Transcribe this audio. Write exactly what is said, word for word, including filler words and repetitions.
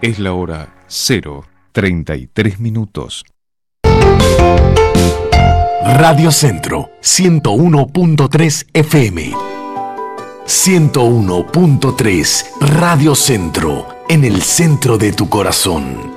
Es la hora cero treinta y tres minutos. Radio Centro ciento uno punto tres F M. ciento uno punto tres Radio Centro, en el centro de tu corazón.